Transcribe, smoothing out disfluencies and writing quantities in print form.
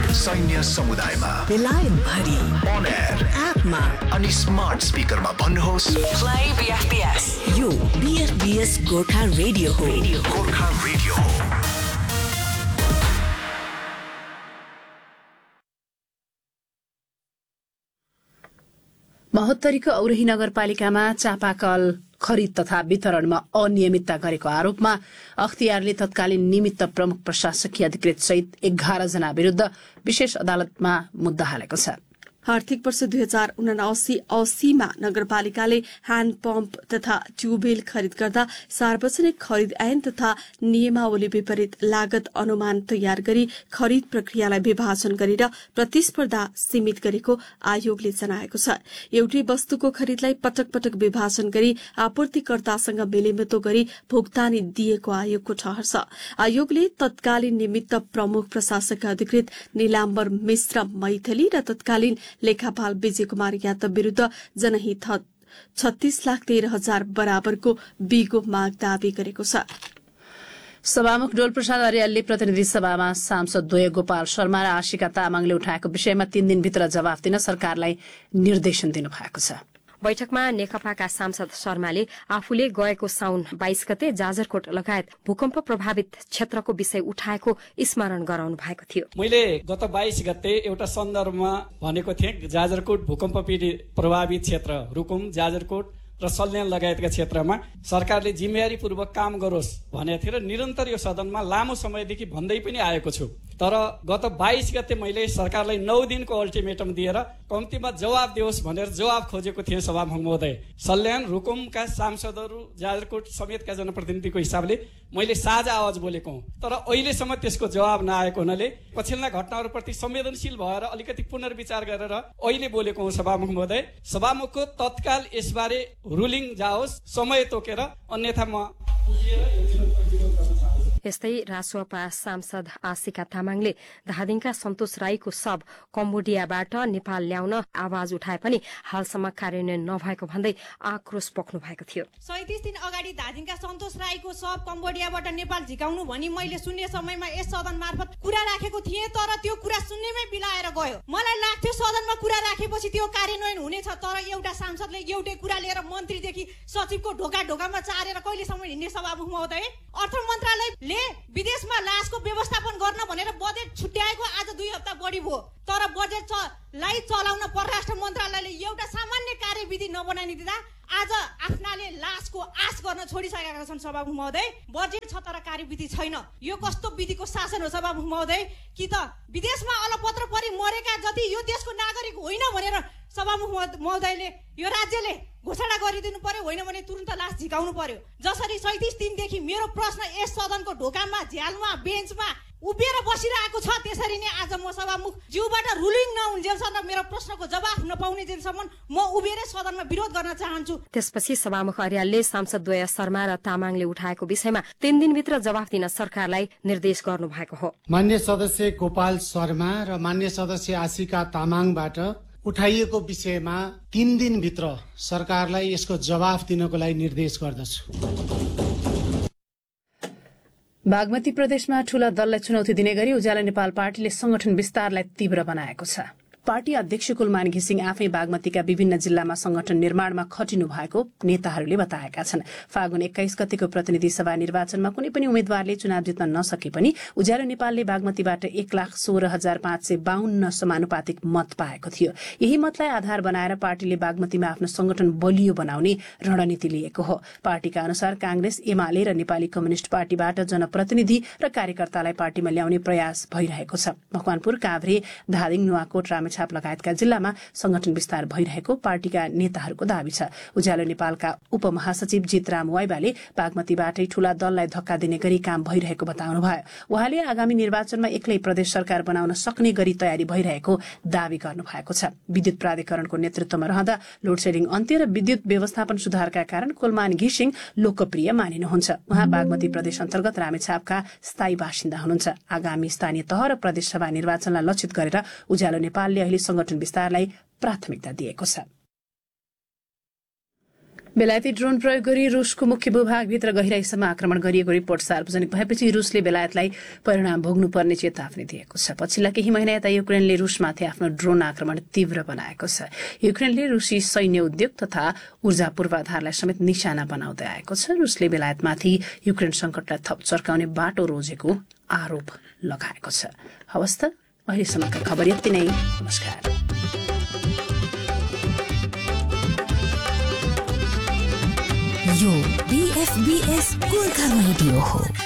सैन्य समुदायमा, बेलायत भरि, on air, एपमा अनि स्मार्ट स्पिकरमा भन्नुहोस् Play BFBS. यो BFBS गोर्खा रेडियो हो. गोर्खा रेडियो हो. महोत्तरीको औरही नगरपालिकामा चापाकल खरिद तथा वितरणमा अनियमितता गरेको आरोपमा अख्तियारले तत्कालीन निमित्त प्रमुख प्रशासकीय अधिकृत सहित 11 जना विरुद्ध विशेष अदालतमा मुद्दा हालेको छ। आर्थिक वर्ष 2079-80मा नगरपालिकाले ह्याण्ड पम्प तथा ट्युबवेल खरिद गर्दा सार्वजनिक खरिद ऐन तथा नियमावली विपरीत लागत अनुमान तयार गरी खरिद प्रक्रियालाई विभाजन गरेर प्रतिस्पर्धा सीमित गरेको आयोगले जनाएको छ। एउटै वस्तुको खरिदलाई पटक पटक विभाजन गरी आपूर्तिकर्तासँग मेलमितो गरी भुक्तानी दिएको आयोगको ठहर छ। आयोगले तत्कालीन निमित्त प्रमुख प्रशासक अधिकृत नीलाम्बर मिश्र मैथिली र तत्कालीन लेखापाल विजय कुमार यादव विरूद्ध जनहित 36,13,000 बराबरको बिगो माग दावी गरेको छ। सभामुख डोल प्रसाद अर्यालले प्रतिनिधि सभामा सांसद द्वय गोपाल शर्मा र आशिका तामाङले उठाएको विषयमा 3 दिनभित्र जवाफ दिन सरकारलाई निर्देशन दिनुभएको छ। बैठकमा नेकपाका सांसद शर्माले आफूले गएको साउन 22 गते जाजरकोट लगायत भूकम्प प्रभावित क्षेत्रको विषय उठाएको स्मरण गराउनु भएको थियो। मैले गत 22 गते एउटा सन्दर्भमा भनेको थिएँ जाजरकोट भूकम्प पीडित प्रभावित क्षेत्र रुकुम, जाजरकोट र सल्यान लगायतका क्षेत्रमा सरकारले जिम्मेवारीपूर्वक काम गरोस् भनेको थिएँ र निरन्तर यो सदनमा लामो समयदेखि भन्दै पनि आएको छु। तर गत 22 गते मैले सरकारलाई 9 दिनको अल्टिमेटम दिएर कम्तीमा जवाब दियोस् भनेर जवाब खोजेको थिएँ सभामुख महोदय। सल्यान रुकुमका सांसदहरू, जाजरकोट समेतका जनप्रतिनिधिको हिसाबले मैले साझा आवाज बोलेको हुँ। तर अहिलेसम्म त्यसको जवाब नआएको हुनाले पछिल्ला घटनाहरूप्रति संवेदनशील भएर अलिकति पुनर्विचार गरेर अहिले बोलेको हुँ सभामुख महोदय। सभामुखको तत्काल यसबारे रुलिङ जाओस्, समय तोकेर, अन्यथा म यस्तै रासोपा सांसद आशिका तामाङले धादिङका सन्तोष राईको शव कम्बोडियाबाट नेपाल ल्याउन आवाज उठाए पनि हालसम्म कार्यान्वयन नभएको भन्दै आक्रोश पोख्नु भएको थियो। 37 दिन अगाडि धादिङका सन्तोष राईको शव कम्बोडियाबाट नेपाल झिकाउनु भनी मैले सुन्ने समयमा यस सदन मार्फत कुरा राखेको थिएँ, तर त्यो कुरा सुन्नेमै बिलाएर गयो। मलाई लाग्थ्यो सदनमा कुरा राखेपछि त्यो कार्यान्वयन हुनेछ, तर एउटा सांसदले एउटै कुरा लिएर मन्त्रीदेखि सचिवको ढोकामा चारेर कहिलेसम्म हिँड्ने सभामुख महोदय? अर्थ मन्त्रालयले विदेशमा लासको व्यवस्थापन गर्न भनेर बजेट छुट्याएको आज 2 हप्ता बढी भयो, तर बजेटलाई चलाउन परराष्ट्र मन्त्रालयले एउटा सामान्य कार्यविधि नबनाइदिँदा आज आफ्नाले लासको आश गर्न छोडिसकेका छन् सभामुख महोदय। बजेट छ तर कार्यविधि छैन। यो कस्तो विधिको शासन हो सभामुख महोदय? कि त विदेशमा अलपत्र परि मरेका जति यो देशको नागरिक होइन भनेर सभामुख महोदयले यो राज्यले घोषणा गरिदिनु पर्यो, होइन भने तुरन्त लास झिकाउनु पर्यो। जसरी 37 दिनदेखि मेरो प्रश्न यस सदनको ढोकामा, झ्यालमा, बेन्चमा उभिएर बसिरहेको छ, त्यसरी नै आज म सभामुख ज्यूबाट रुलिङ नहुन्जेलसम्म मेरो प्रश्नको जवाफ नपाउने जेलसम्म म उभिएर सदनमा विरोध गर्न चाहन्छु। त्यसपछि सभामुख अर्यालले सांसद द्वय शर्मा र तामाङले उठाएको विषयमा 3 दिनभित्र जवाफ दिन सरकारलाई निर्देश गर्नु भएको हो। मान्य सदस्य गोपाल शर्मा र मान्य सदस्य आशिका तामाङबाट उठाइएको विषयमा 3 दिनभित्र सरकारलाई यसको जवाफ दिनको लागि निर्देश गर्दछु। बागमती प्रदेशमा ठूला दललाई चुनौती दिने गरी उज्यालो नेपाल पार्टीले संगठन विस्तारलाई तीव्र बनाएको छ। पार्टी अध्यक्ष कुलमान घिसिङ आफै बागमतीका विभिन्न जिल्लामा संगठन निर्माणमा खटिनु भएको नेताहरूले बताएका छन्। फागुन 21 गतेको प्रतिनिधि सभा निर्वाचनमा कुनै पनि उम्मेद्वारले चुनाव जित्न नसके पनि उज्यालो नेपालले बागमतीबाट 1,16,552 समानुपातिक मत पाएको थियो। यही मतलाई आधार बनाएर पार्टीले बागमतीमा आफ्नो संगठन बलियो बनाउने रणनीति लिएको हो। पार्टीका अनुसार कांग्रेस, एमाले र नेपाली कम्युनिष्ट पार्टीबाट जनप्रतिनिधि र कार्यकर्तालाई पार्टीमा ल्याउने प्रयास भइरहेको छ। मकवानपुर, काभ्रे, धादिङ, नुवाकोट, रामेछाप लगायतका जिल्लामा संगठन विस्तार भइरहेको पार्टीका नेताहरूको दावी छ। उज्यालो नेपालका उपमहासचिव जितराम वाइबाले बागमतीबाटै ठूला दललाई धक्का दिने गरी काम भइरहेको बताउनुभयो। उहाँले आगामी निर्वाचनमा एक्लै प्रदेश सरकार बनाउन सक्ने गरी तयारी भइरहेको दावी गर्नुभएको छ। विद्युत प्राधिकरणको नेतृत्वमा रहँदा लोडसेडिङ अन्त्य र विद्युत व्यवस्थापन सुधारका कारण कुलमान घिसिङ लोकप्रिय मानिनुहुन्छ। उहाँ बागमती प्रदेश अन्तर्गत रामेछापका स्थायी बासिन्दा हुनुहुन्छ। आगामी स्थानीय तह र प्रदेशसभा निर्वाचनलाई लक्षित गरेर उज्यालो नेपालले अहिले संगठन विस्तारलाई प्राथमिकता दिएको छ। बेलायती ड्रोन प्रयोग गरी रुसको मुख्य भूभागभित्र गहिराईसम्म आक्रमण गरिएको रिपोर्ट सार्वजनिक भएपछि रुसले बेलायतलाई परिणाम भोग्नुपर्ने चेतावनी दिएको छ। पछिल्ला केही महिना यता युक्रेनले रुसमाथि आफ्नो ड्रोन आक्रमण तीव्र बनाएको छ। युक्रेनले रुसी सैन्य उद्योग तथा ऊर्जा पूर्वाधारलाई समेत निशाना बनाउँदै आएको छ। रुसले बेलायतमाथि युक्रेन संकटलाई थप चर्काउने बाटो रोजेको आरोप लगाएको छ। हवस् त अहिलेसम्मका खबर यति नै। नमस्कार। यो BFBS गोर्खा रेडियो हो।